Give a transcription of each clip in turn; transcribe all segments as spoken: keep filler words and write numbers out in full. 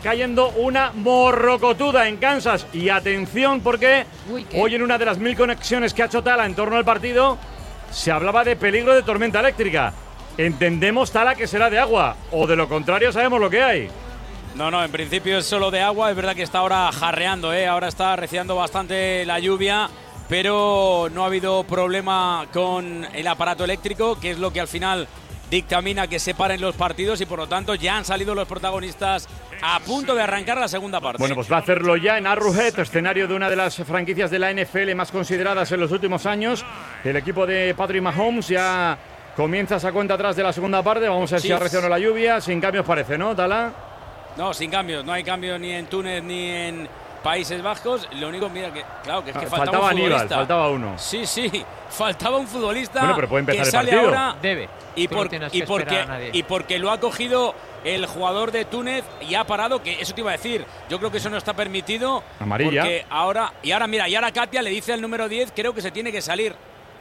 cayendo una morrocotuda en Kansas. Y atención, porque Uy, hoy en una de las mil conexiones que ha hecho Tala en torno al partido, se hablaba de peligro de tormenta eléctrica. Entendemos, Tala, que será de agua, o de lo contrario sabemos lo que hay. No, no, en principio es solo de agua. Es verdad que está ahora jarreando, ¿eh? Ahora está arreciando bastante la lluvia, pero no ha habido problema con el aparato eléctrico, que es lo que al final dictamina que se paren los partidos, y por lo tanto ya han salido los protagonistas a punto de arrancar la segunda parte. Bueno, pues va a hacerlo ya en Arrowhead, escenario de una de las franquicias de la N F L más consideradas en los últimos años. El equipo de Patrick Mahomes ya comienza esa cuenta atrás de la segunda parte. Vamos a ver si arrecia o no la lluvia. Sin cambios parece, ¿no, Tala? No, sin cambios. No hay cambios ni en Túnez ni en Países Bajos. Lo único, mira, que claro, que es que faltaba, faltaba un futbolista. Aníbal, faltaba uno. Sí, sí, faltaba un futbolista. Bueno, pero puede empezar que el sale partido. Ahora Debe. Y, por, y, porque, y porque lo ha cogido el jugador de Túnez y ha parado, que eso te iba a decir. Yo creo que eso no está permitido. Amarilla. Porque ahora, y ahora, mira, y ahora Katia le dice al número diez, creo que se tiene que salir.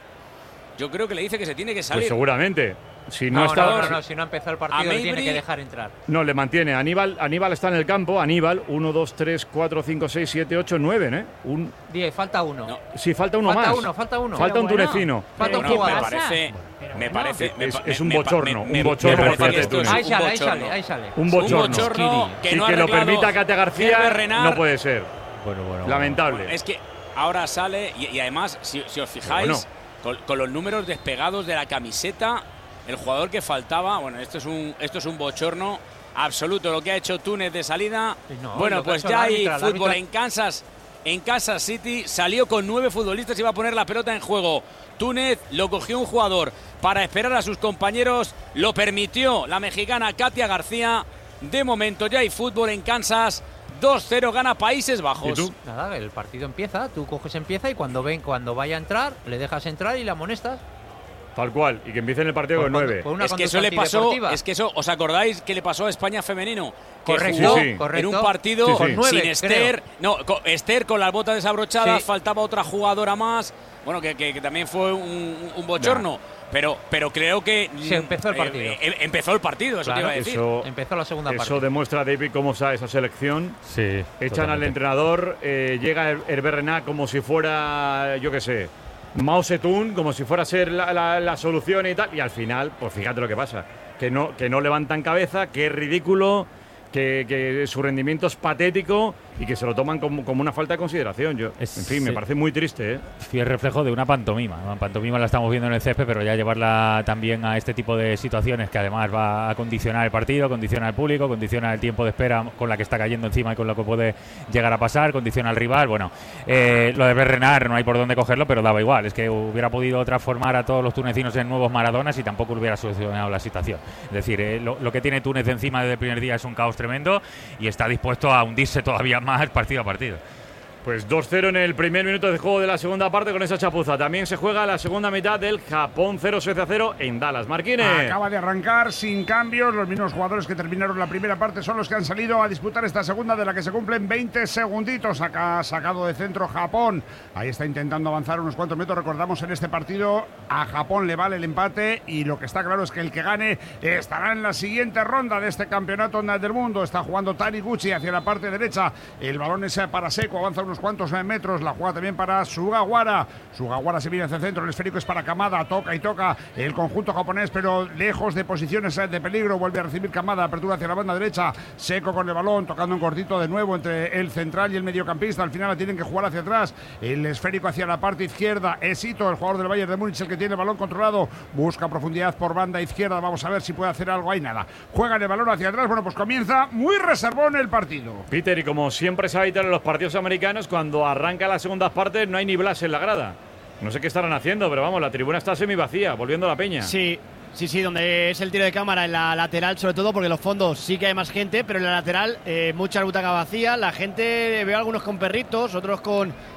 Yo creo que le dice que se tiene que salir. Pues seguramente. Si no, no, está, no, no, no, si no ha empezado el partido le tiene que dejar entrar. No, le mantiene. Aníbal, Aníbal está en el campo. Aníbal, uno, dos, tres, cuatro, cinco, seis, siete, ocho, nueve, ¿eh? Un... diez, falta uno. No. Sí, falta uno falta más. Uno, falta uno, falta un bueno, tunecino. Falta un bueno, jugador. me parece, me parece es, me, es un me, bochorno, me, un bochorno me por parte de Túnez. Ahí sale, ahí sale, ahí sale. Un bochorno. Un bochorno que y no que ha lo permita Katia García no puede ser. Bueno, bueno. Lamentable. Bueno, es que ahora sale, y, y además, si, si os fijáis, bueno. con, con los números despegados de la camiseta, el jugador que faltaba, bueno, esto es un esto es un bochorno absoluto lo que ha hecho Túnez de salida. No, bueno, pues ya hay árbitra, fútbol árbitra. en Kansas, en Kansas City, salió con nueve futbolistas y va a poner la pelota en juego. Túnez lo cogió un jugador para esperar a sus compañeros, lo permitió la mexicana Katia García. De momento ya hay fútbol en Kansas. dos cero gana Países Bajos. ¿Y tú? Nada, el partido empieza, tú coges empieza y cuando ven cuando vaya a entrar, le dejas entrar y la amonestas. Tal cual, y que empiece en el partido por, con nueve. Por es que eso le pasó, es que eso, ¿os acordáis que le pasó a España femenino? Que correcto, jugó sí, correcto. en un partido sí, sí. Con nueve, sin Esther, creo. no, con Esther con las botas desabrochadas, sí. faltaba otra jugadora más, bueno, que, que, que también fue un, un bochorno. Nah. Pero, pero creo que se empezó el partido. Eh, eh, empezó el partido, eso claro, te iba a decir. Eso, empezó la segunda eso parte. Eso demuestra, David, cómo está esa selección. Sí. Echan totalmente. al entrenador, eh, llega Hervé Renard como si fuera, yo qué sé, Mao Zedong, como si fuera a ser la, la, la solución y tal. Y al final, pues fíjate lo que pasa. Que no, que no levantan cabeza, que es ridículo, que, que su rendimiento es patético y que se lo toman como, como una falta de consideración. Yo, es, en fin, sí. me parece muy triste, ¿eh? Fiel reflejo de una pantomima. Una pantomima la estamos viendo en el césped, pero ya llevarla también a este tipo de situaciones que además va a condicionar el partido, condiciona al público, condiciona el tiempo de espera con la que está cayendo encima y con lo que puede llegar a pasar, condiciona al rival. Bueno, eh, lo de Berrenar no hay por dónde cogerlo, pero daba igual. Es que hubiera podido transformar a todos los tunecinos en nuevos Maradonas y tampoco hubiera solucionado la situación. Es decir, eh, lo, lo que tiene Túnez encima desde el primer día es un caos tremendo y está dispuesto a hundirse todavía más partido a partido. Pues dos cero en el primer minuto de juego de la segunda parte con esa chapuza. También se juega la segunda mitad del Japón cero Suecia cero en Dallas. Marquines. Acaba de arrancar sin cambios. Los mismos jugadores que terminaron la primera parte son los que han salido a disputar esta segunda, de la que se cumplen veinte segunditos. Acá sacado de centro Japón. Ahí está intentando avanzar unos cuantos metros. Recordamos, en este partido a Japón le vale el empate y lo que está claro es que el que gane estará en la siguiente ronda de este campeonato del mundo. Está jugando Taniguchi hacia la parte derecha. El balón es para Seco. Avanza unos cuantos metros, la juega también para Sugawara. Sugawara se viene hacia el centro, el esférico es para Kamada, toca y toca el conjunto japonés, pero lejos de posiciones de peligro. Vuelve a recibir Kamada, apertura hacia la banda derecha, Seco con el balón, tocando en cortito de nuevo entre el central y el mediocampista. Al final la tienen que jugar hacia atrás, el esférico hacia la parte izquierda. Esito, el jugador del Bayern de Múnich, el que tiene el balón controlado, busca profundidad por banda izquierda. Vamos a ver si puede hacer algo. Ahí nada, juegan el balón hacia atrás. Bueno, pues comienza muy reservón el partido, Peter, y como siempre se habita en los partidos americanos, cuando arranca las segundas partes no hay ni Blas en la grada. No sé qué estarán haciendo, pero vamos, la tribuna está semi vacía, volviendo a la peña. Sí, sí, sí, donde es el tiro de cámara, en la lateral sobre todo, porque en los fondos sí que hay más gente, pero en la lateral eh, mucha butaca vacía, la gente, veo algunos con perritos, otros con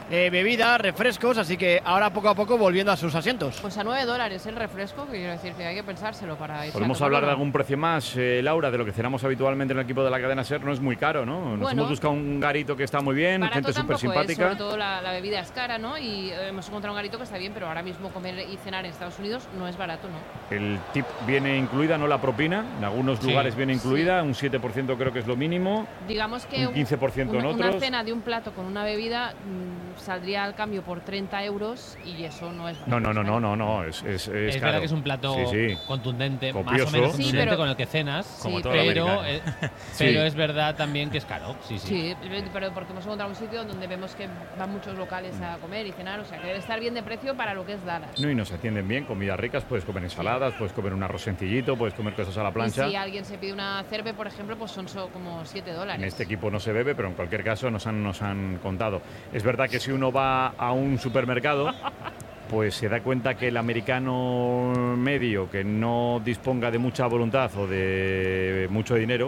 eh, bebidas, refrescos, así que ahora poco a poco volviendo a sus asientos. Pues a nueve dólares el refresco, que quiero decir que hay que pensárselo para ir. ¿Podemos hablar de algún precio más, eh, Laura, de lo que cenamos habitualmente en el equipo de la cadena SER? No es muy caro, ¿no? Nos Bueno, hemos buscado un garito que está muy bien, barato gente súper tampoco es, simpática. sobre todo la, la bebida es cara, ¿no? Y eh, hemos encontrado un garito que está bien, pero ahora mismo comer y cenar en Estados Unidos no es barato, ¿no? El tip viene incluida, no la propina. En algunos Sí, lugares viene incluida, sí. un siete por ciento creo que es lo mínimo. Digamos que Un quince por ciento una, en una otros. cena de un plato con una bebida mmm, saldría al cambio por treinta euros y eso no es barato. No, no, no, es no, caro. no, no, es, es, es Es caro. verdad que es un plato Sí, sí. contundente, más Copioso. o menos Sí, contundente pero- con el que cenas, Como Sí, todo lo pero, americano. eh, Sí. pero es verdad también que es caro. Sí, sí. Sí, pero porque hemos encontrado un sitio donde vemos que van muchos locales a comer y cenar, o sea que debe estar bien de precio para lo que es Dallas. No, y nos atienden bien, comidas ricas, puedes comer ensaladas, puedes comer un arroz sencillito, puedes comer cosas a la plancha. Y si alguien se pide una cerve, por ejemplo, pues son so- como siete dólares. En este equipo no se bebe, pero en cualquier caso nos han, nos han contado. Es verdad que si uno va a un supermercado, pues se da cuenta que el americano medio, que no disponga de mucha voluntad o de mucho dinero,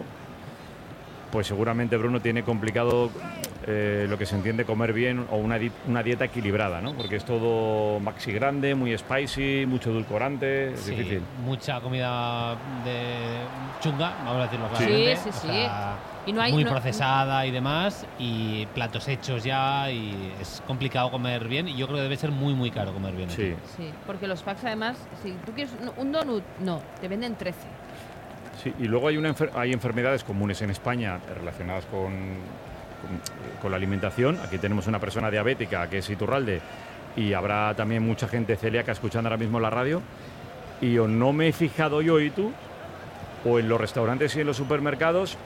pues seguramente Bruno tiene complicado eh, lo que se entiende comer bien o una, di- una dieta equilibrada, ¿no? Porque es todo maxi grande, muy spicy, mucho edulcorante, es Sí, difícil. mucha comida de chunga, vamos a decirlo Sí, claramente. sí, o sí. sea, Y no hay- muy no- procesada y demás, y platos hechos ya, y es complicado comer bien, y yo creo que debe ser muy, muy caro comer bien. Sí. Sí, porque los packs además, si tú quieres un- un donut, no, te venden trece. Sí, y luego hay, una enfer- hay enfermedades comunes en España relacionadas con, con, con la alimentación. Aquí tenemos una persona diabética que es Iturralde y habrá también mucha gente celíaca escuchando ahora mismo la radio. Y o no me he fijado yo y tú, o en los restaurantes y en los supermercados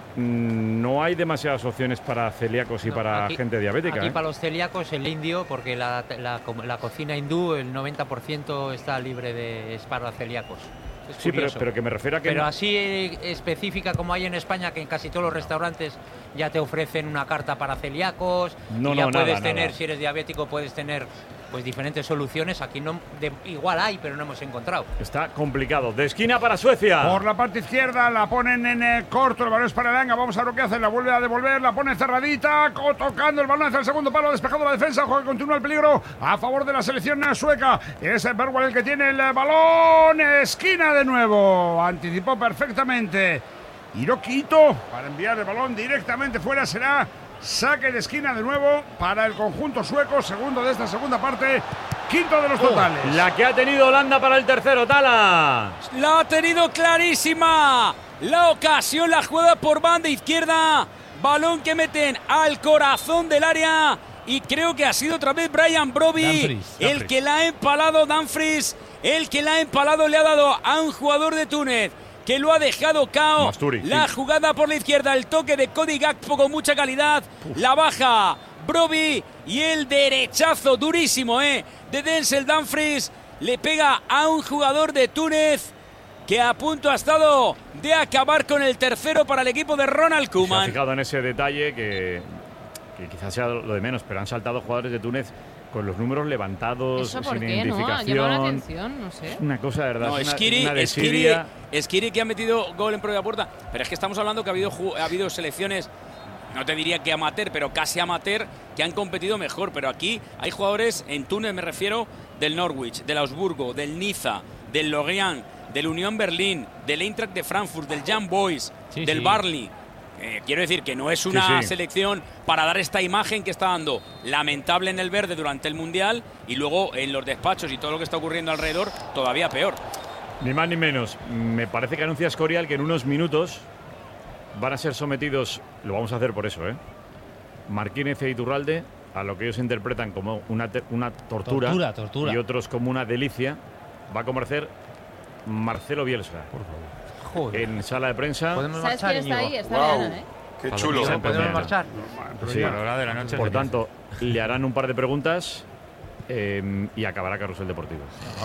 mm, no hay demasiadas opciones para celíacos y No, para aquí- gente diabética. Aquí ¿eh? para los celíacos el indio, porque la, la, la cocina hindú, el noventa por ciento está libre de es para celíacos. Es Sí, pero, curioso. pero que me refiero a que... Pero no- así eh, específica como hay en España, que en casi todos los restaurantes ya te ofrecen una carta para celíacos, No, y ya no, puedes nada, tener, nada. si eres diabético, puedes tener pues diferentes soluciones. Aquí no, de- igual hay, pero no hemos encontrado. Está complicado. De esquina para Suecia. Por la parte izquierda la ponen en eh, corto, el balón es para Elanga, vamos a ver lo que hace, la vuelve a devolver, la pone cerradita, co- tocando el balón hacia el segundo palo, despejando la defensa, juega continúa el peligro a favor de la selección eh, sueca, es eh, Bergwall el que tiene el eh, balón, esquina de nuevo, anticipó perfectamente Hiroki Ito para enviar el balón directamente fuera, será saque de esquina de nuevo para el conjunto sueco, segundo de esta segunda parte, quinto de los totales. La que ha tenido Holanda para el tercero, Tala. La ha tenido clarísima. La ocasión, la jugada por banda izquierda. Balón que meten al corazón del área. Y creo que ha sido otra vez Brian Brobbey Dumfries, el Dumfries. que la ha empalado. Dumfries, el que la ha empalado, le ha dado a un jugador de Túnez que lo ha dejado cao. Masturi, La sí. jugada por la izquierda, el toque de Cody Gakpo con mucha calidad. La baja Brobbey y el derechazo durísimo ¿eh? de Denzel Dumfries. Le pega a un jugador de Túnez que a punto ha estado de acabar con el tercero para el equipo de Ronald Se ha Koeman. fijado en ese detalle que, que quizás sea lo de menos, pero han saltado jugadores de Túnez con los números levantados, ¿Eso por sin qué, no? Ha identificación. llamado la atención, no sé. Es una cosa de verdad. No, es una, Skiri, una Skiri, desidia. Skiri que ha metido gol en propia puerta. Pero es que estamos hablando que ha habido, ju- ha habido selecciones, no te diría que amateur, pero casi amateur, que han competido mejor. Pero aquí hay jugadores, en Túnez me refiero, del Norwich, del Augsburgo, del Niza, del Lorient, del Unión Berlín, del Eintracht de Frankfurt, del Young Boys, Sí, del sí. Barley. Eh, quiero decir que no es una sí. selección para dar esta imagen que está dando lamentable en el verde durante el Mundial y luego en los despachos y todo lo que está ocurriendo alrededor todavía peor. Ni más ni menos. Me parece que anuncia Escorial que en unos minutos van a ser sometidos, lo vamos a hacer por eso, ¿eh? Marquínez e Iturralde a lo que ellos interpretan como una, te- una tortura, Tortura, tortura. y otros como una delicia. Va a comparecer Marcelo Bielsa Joder. en sala de prensa. Podemos ¿Sabes marchar, quién está Íñigo? ahí? Está Wow. Leana, ¿eh? Qué Para chulo. los que ¿Podemos Mañana. marchar? Sí. A la hora de la noche. Por se tanto, le harán un par de preguntas eh, y acabará Carrusel Deportivo.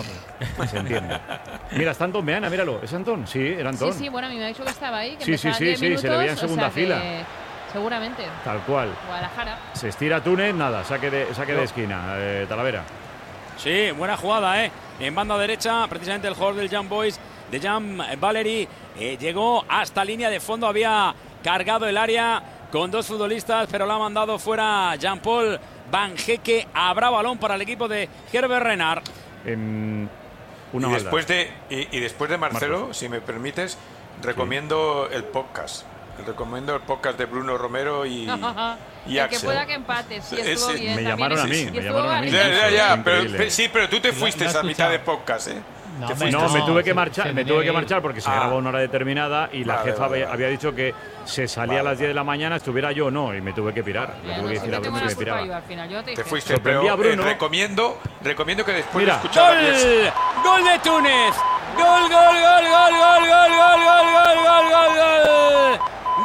Se entiende. Mira, está Antón Meana, míralo. ¿Es Antón? Sí, era Antón. Sí, sí, bueno, a mí me ha dicho que estaba ahí, que Sí, sí, empezaban sí, diez sí, se le veía en minutos, o segunda sea que fila. Seguramente. Tal cual. Guadalajara. Se estira Túnez, nada, saque de, saque de esquina, eh, Talavera. Sí, buena jugada, ¿eh? En banda derecha, precisamente el jugador del Young Boys, de Jan Valery, eh, llegó hasta línea de fondo, había cargado el área con dos futbolistas, pero la ha mandado fuera Jean-Paul Banjeque. Habrá balón para el equipo de Herbert Renard. En una y, maldad. después de, y, y después de Marcelo, Marcos. si me permites, recomiendo sí. el podcast. Recomiendo el podcast de Bruno Romero y, y el Axel. que pueda que empate, sí, estuvo Ese, bien. Me también. llamaron a mí, Y me llamaron a mí. Ya, ya, ya, pero, Increíble. sí, pero tú te fuiste no, no a mitad de podcast, ¿eh? No, Te me- fuiste. No, me No, tuve que se- marchar, se me tenía tuve que que ir. marchar porque se Ah. graba a una hora determinada y la Vale, jefa vale, había, vale. había dicho que se salía Vale, a las diez de vale. la mañana, estuviera yo o no, y me tuve que pirar. Me Ya, tuve no, que sí decir que a tengo Bruno la que me culpa yo piraba. al final. Yo te Te dije. fuiste, Sorprendí pero a Bruno. eh, recomiendo, recomiendo que después Mira. de escuchar ¡Gol! la pieza- ¡Gol de Túnez! ¡Gol, gol, gol, gol, gol, gol, gol, gol, gol, gol, gol!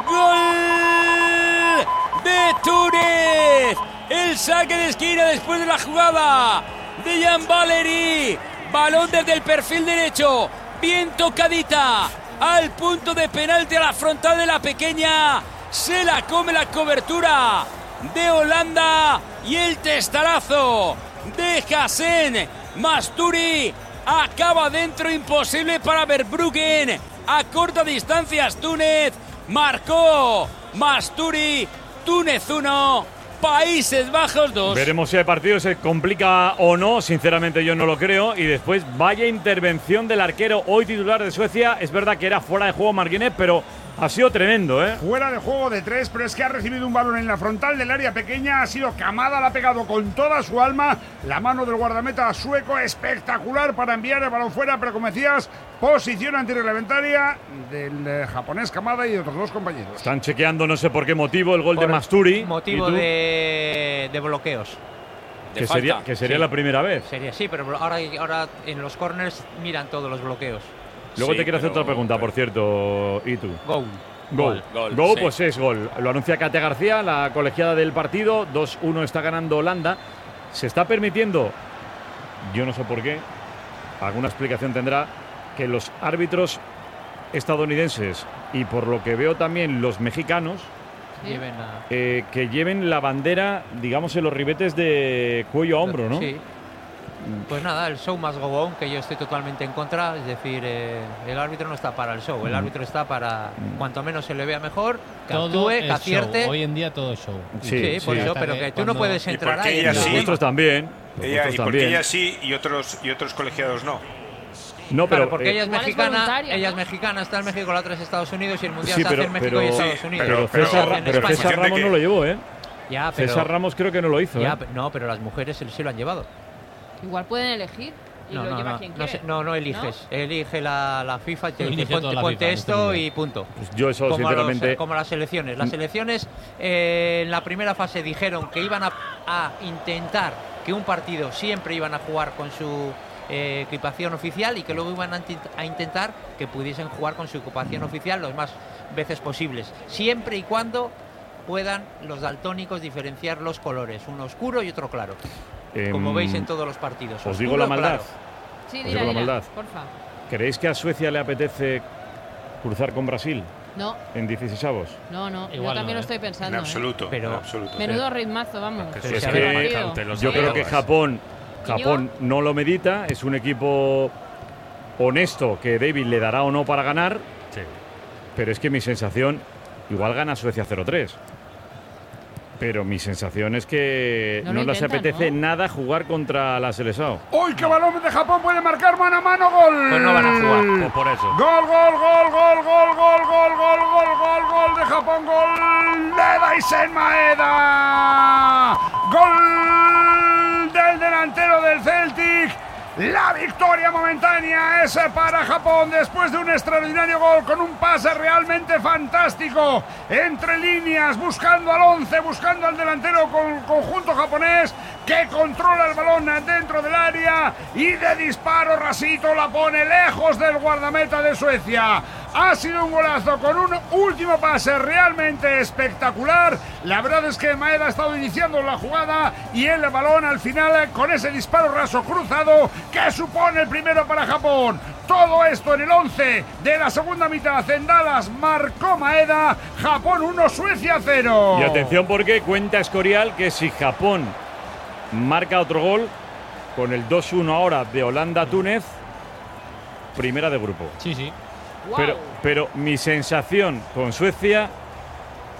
¡Gol de Túnez! El saque de esquina después de la jugada de Jan Valery. Balón desde el perfil derecho. Bien tocadita. Al punto de penalti a la frontal de la pequeña. Se la come la cobertura de Holanda. Y el testarazo de Hassen Masturi acaba dentro, imposible para Verbruggen. A corta distancia Túnez marcó Masturi. Túnez uno, Países Bajos dos. Veremos si el partido se complica o no, sinceramente yo no lo creo. Y después, vaya intervención del arquero hoy titular de Suecia. Es verdad que era fuera de juego Marguinet, pero ha sido tremendo, ¿eh? Fuera de juego de tres, pero es que ha recibido un balón en la frontal del área pequeña. Ha sido Kamada, la ha pegado con toda su alma. La mano del guardameta sueco, espectacular para enviar el balón fuera. Pero como decías, posición antirreglamentaria del eh, japonés Kamada y de otros dos compañeros. Están chequeando, no sé por qué motivo, el gol de Por Masturi. Motivo ¿Y tú? de, de bloqueos. De Que falta. sería, que sería Sí. la primera vez. Sería sí, pero ahora, ahora en los corners miran todos los bloqueos. Luego Sí, te quiero hacer pero- otra pregunta, por cierto, ¿y tú? Gol. Gol. Gol, Gol, sí. pues es gol. Lo anuncia Katia García, la colegiada del partido. dos uno está ganando Holanda. Se está permitiendo, yo no sé por qué, alguna explicación tendrá, que los árbitros estadounidenses y por lo que veo también los mexicanos, Sí. Lleven a- eh, que lleven la bandera, digamos, en los ribetes de cuello a hombro, ¿no? Sí. Pues nada, el show must go on, que yo estoy totalmente en contra. Es decir, eh, el árbitro no está para el show. El Mm. árbitro está para, cuanto menos se le vea mejor, que Todo actúe, es que show. acierte. Hoy en día todo es show. Sí, Sí, por sí. eso, Hasta pero que que tú no cuando- puedes ¿Y entrar por qué ahí. ella en el Los sí? tema. nuestros también. Los Ella, nuestros ¿Y por qué también. ella sí y otros, y otros colegiados no? No, pero Claro, porque eh, ella es Igual es mexicana, voluntaria, ella ¿no? es mexicana, está en México, la otra es Estados Unidos y el mundial sí, se hace pero, en México pero, y Estados sí, Unidos. pero pero- César, pero- pero en César función de Ramos que- no lo llevó, ¿eh? Ya, pero, César Ramos creo que no lo hizo, ya, ¿eh? pe- no, pero las mujeres sí lo han llevado. Igual pueden elegir y No, lo no, lleva no, quien no, quiere. sé- no, no eliges. Elige la, la FIFA y te Lo dice elige ponte, toda la ponte FIFA, en este esto mundial. y punto. Pues yo eso, Como, los- sinceramente... como las selecciones. Las selecciones eh, en la primera fase dijeron que iban a, a intentar que un partido siempre iban a jugar con su eh, equipación oficial y que luego iban a, intent- a intentar que pudiesen jugar con su equipación oficial las más veces posibles. Siempre y cuando puedan los daltónicos diferenciar los colores, uno oscuro y otro claro. Como em, veis en todos los partidos. Os digo oscuro la o maldad. claro. Sí, Os dila, digo la dila, maldad. porfa. ¿Creéis que a Suecia le apetece cruzar con Brasil No, en dieciseisavos? no, no. Yo Igual también no, lo estoy En pensando. ¿eh? absoluto. Pero- en absoluto. Menudo ritmazo, vamos. Que Pero es si que habéis partido. cautelosos Yo creo todos. que Japón, Japón no lo medita, es un equipo honesto que David le dará o no para ganar, Sí. pero es que mi sensación, igual gana Suecia cero tres. Pero mi sensación es que No no, lo les intentan, apetece ¿no? nada jugar contra la Seleção. ¡Uy, qué balón de Japón! Puede marcar mano a mano, gol. Pues no van a jugar. Pues por eso. Gol, gol, gol, gol, gol, gol, gol, gol, gol, gol, gol de Japón, gol de Daisen Maeda. Gol del delantero del Celtic. La victoria momentánea es para Japón después de un extraordinario gol con un pase realmente fantástico entre líneas, buscando al once, buscando al delantero con conjunto japonés que controla el balón dentro del área y de disparo rasito la pone lejos del guardameta de Suecia. Ha sido un golazo con un último pase realmente espectacular. La verdad es que Maeda ha estado iniciando la jugada y el balón al final con ese disparo raso cruzado que supone el primero para Japón. Todo esto en el once de la segunda mitad en Dallas marcó Maeda. Japón uno, Suecia cero. Y atención porque cuenta Escorial que si Japón marca otro gol, con el dos uno ahora de Holanda-Túnez, primera de grupo. Sí, sí. Guau. Pero, pero mi sensación con Suecia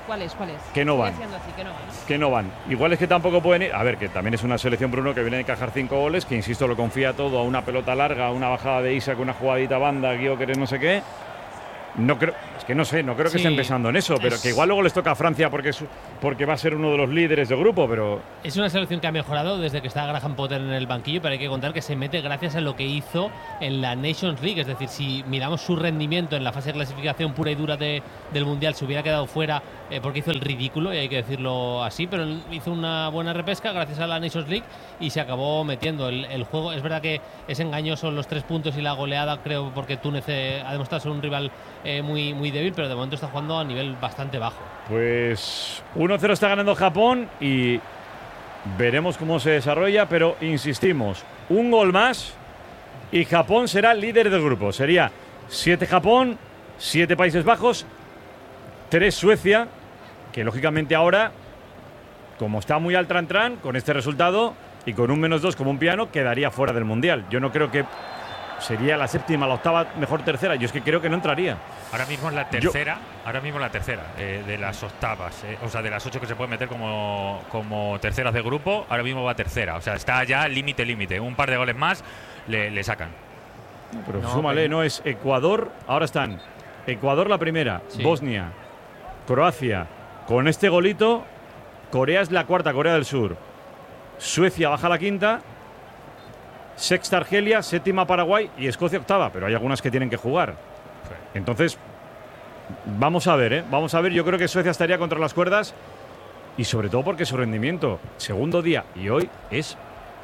¿Cuál es? ¿Cuál es? Que no Sigue van. siendo así, que no van, ¿no? Que no van. Igual es que tampoco pueden ir. A ver, que también es una selección, Bruno, que viene a encajar cinco goles, que insisto, lo confía todo a una pelota larga, a una bajada de Isaac, una jugadita banda, Gyökeres, no sé qué. No creo, es que no sé, no creo que Sí, estén pensando en eso, pero es- que igual luego les toca a Francia porque es, porque va a ser uno de los líderes del grupo, pero Es una selección que ha mejorado desde que está Graham Potter en el banquillo, pero hay que contar que se mete gracias a lo que hizo en la Nations League. Es decir, si miramos su rendimiento en la fase de clasificación pura y dura de- del Mundial, se hubiera quedado fuera eh, porque hizo el ridículo, y hay que decirlo así, pero él hizo una buena repesca gracias a la Nations League y se acabó metiendo. El, el juego, es verdad que es engañoso los tres puntos y la goleada, creo, porque Túnez eh, ha demostrado ser un rival eh, muy, muy débil, pero de momento está jugando a nivel bastante bajo. pues uno cero está ganando Japón y veremos cómo se desarrolla, pero insistimos, un gol más y Japón será líder del grupo. Sería siete Japón, siete Países Bajos, tres Suecia, que lógicamente ahora, como está muy al tran-tran, con este resultado y con un menos dos como un piano, quedaría fuera del Mundial. Yo no creo que sería la séptima, la octava, mejor tercera. Yo es que creo que no entraría. Ahora mismo es la tercera, ahora mismo es la tercera eh, de las octavas, eh, o sea, de las ocho que se pueden meter como, como terceras de grupo, ahora mismo va tercera, o sea, está ya límite, límite, un par de goles más le, le sacan. Pero No, súmale, pero- no es Ecuador, ahora están Ecuador la primera, Sí. Bosnia, Croacia, con este golito, Corea es la cuarta, Corea del Sur, Suecia baja a la quinta, sexta Argelia, séptima Paraguay y Escocia octava, pero hay algunas que tienen que jugar. Entonces, vamos a ver, ¿eh? Vamos a ver, yo creo que Suecia estaría contra las cuerdas y sobre todo porque su rendimiento, segundo día y hoy, es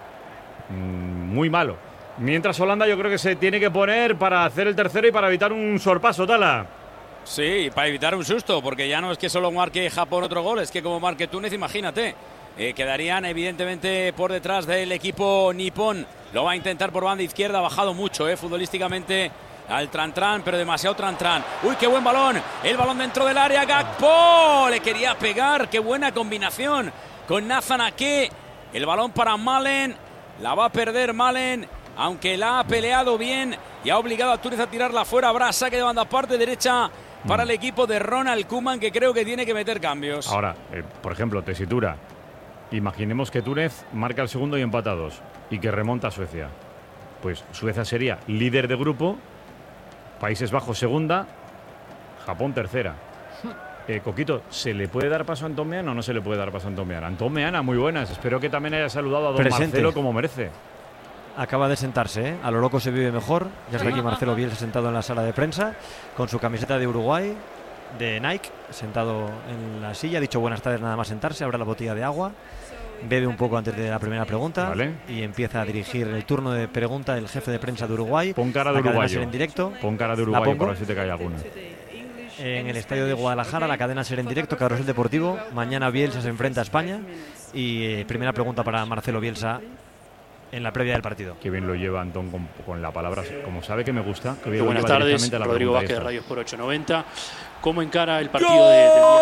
mm, muy malo. Mientras Holanda yo creo que se tiene que poner para hacer el tercero y para evitar un sorpaso, Tala. Sí, para evitar un susto, porque ya no es que solo marque Japón otro gol, es que como marque Túnez, imagínate. Eh, quedarían evidentemente por detrás del equipo nipón. Lo va a intentar por banda izquierda, ha bajado mucho eh, futbolísticamente al Tran-Tran, pero demasiado Tran-Tran. Uy, qué buen balón, el balón dentro del área, Gakpo, le quería pegar, qué buena combinación con Nathan Ake. El balón para Malen, la va a perder Malen, aunque la ha peleado bien y ha obligado a Túnez a tirarla fuera. Habrá saque de banda parte derecha para el equipo de Ronald Koeman, que creo que tiene que meter cambios. Ahora, eh, por ejemplo, tesitura. Imaginemos que Túnez marca el segundo y empata dos y que remonta a Suecia. Pues Suecia sería líder de grupo, Países Bajos segunda, Japón tercera. Eh, Coquito, ¿se le puede dar paso a Antón Meana o no se le puede dar paso a Antón Meana? Antón Meana, muy buenas. Espero que también haya saludado a don Presente. Marcelo como merece. Acaba de sentarse, ¿eh? A lo loco se vive mejor. Ya está aquí Marcelo Bielsa sentado en la sala de prensa con su camiseta de Uruguay, de Nike, sentado en la silla. Ha dicho buenas tardes nada más sentarse, abre la botella de agua, bebe un poco antes de la primera pregunta Vale. y empieza a dirigir el turno de pregunta del jefe de prensa de Uruguay. Pon cara de La cadena uruguayo. Ser en directo. Pon cara de La uruguayo pongo. para ver si te cae alguna. En el estadio de Guadalajara, la cadena Ser en directo, Carrusel Deportivo. Mañana Bielsa se enfrenta a España. Y eh, primera pregunta para Marcelo Bielsa en la previa del partido. Qué bien lo lleva Antón con, con la palabra, como sabe que me gusta. Que bien lo Buenas lleva tardes, directamente a la Rodrigo pregunta. Vázquez de Ahí Radio está. por ochocientos noventa. ¿Cómo encara el partido de, del día?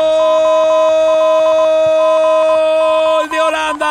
¡Gol de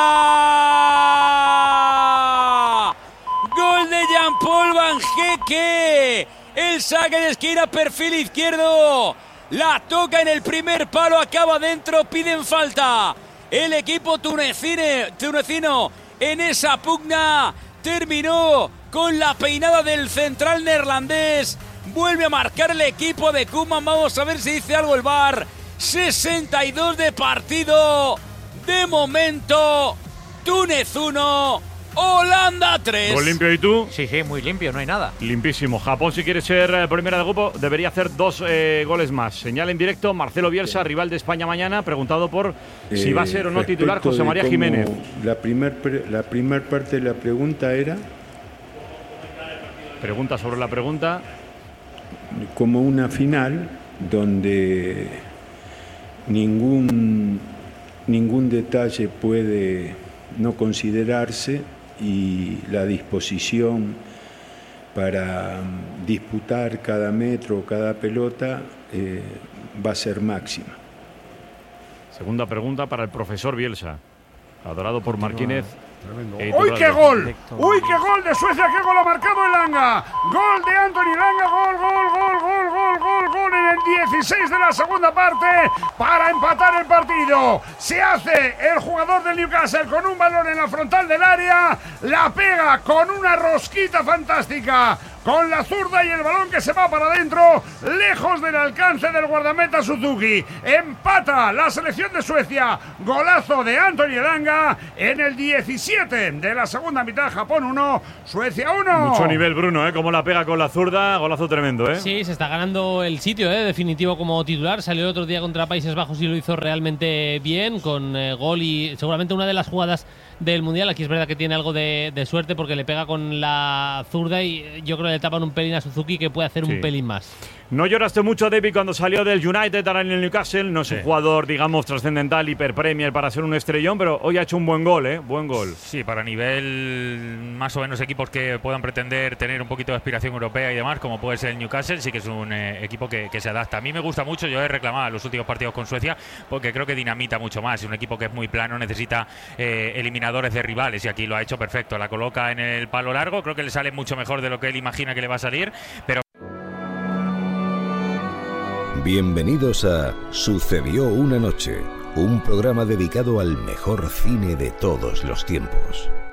Holanda! ¡Gol de Jean-Paul Van Hecke! El saque de esquina, perfil izquierdo. La toca en el primer palo, acaba dentro, piden falta. El equipo tunecino, tunecino en esa pugna terminó con la peinada del central neerlandés. Vuelve a marcar el equipo de Koeman. Vamos a ver si dice algo el V A R. sesenta y dos de partido. De momento, Túnez uno, Holanda tres. ¿Gol limpio y tú? Sí, sí, muy limpio, no hay nada. Limpísimo. Japón, si quiere ser eh, primera de grupo, debería hacer dos eh, goles más. Señal en directo, Marcelo Bielsa, rival de España mañana, preguntado por si va a ser o no titular José María Jiménez. La primera la primer parte de la pregunta era Pregunta sobre la pregunta. como una final donde ningún, ningún detalle puede no considerarse y la disposición para um, disputar cada metro, cada pelota eh, va a ser máxima. Segunda pregunta para el profesor Bielsa, adorado por Martínez. E ¡Uy, titular qué de- gol! ¡Uy, qué gol de Suecia! ¡Qué gol ha marcado el Langa! ¡Gol de Anthony Langa! ¡Gol, gol, gol, gol, gol, gol, gol! En el dieciséis de la segunda parte para empatar el partido. Se hace el jugador del Newcastle con un balón en la frontal del área, la pega con una rosquita fantástica con la zurda y el balón que se va para adentro, lejos del alcance del guardameta Suzuki. Empata la selección de Suecia. Golazo de Anthony Elanga en el diecisiete de la segunda mitad. Japón uno, Suecia uno. Mucho nivel, Bruno, ¿eh? Como la pega con la zurda, golazo tremendo, ¿eh? Sí, se está ganando el sitio, ¿eh? Definitivo como titular. Salió el otro día contra Países Bajos y lo hizo realmente bien, con eh, gol y seguramente una de las jugadas del Mundial. Aquí es verdad que tiene algo de, de suerte porque le pega con la zurda y yo creo que le tapan un pelín a Suzuki que puede hacer sí. un pelín más. No lloraste mucho, David, cuando salió del United ahora en el Newcastle. No es sí. un jugador, digamos, trascendental, hiper Premier para ser un estrellón, pero hoy ha hecho un buen gol, ¿eh? Buen gol. Sí, para nivel más o menos equipos que puedan pretender tener un poquito de aspiración europea y demás, como puede ser el Newcastle, sí que es un eh, equipo que, que se adapta. A mí me gusta mucho, yo he reclamado los últimos partidos con Suecia, porque creo que dinamita mucho más. Es un equipo que es muy plano, necesita eh, eliminadores de rivales y aquí lo ha hecho perfecto. La coloca en el palo largo, creo que le sale mucho mejor de lo que él imagina que le va a salir, pero bienvenidos a Sucedió una noche, un programa dedicado al mejor cine de todos los tiempos.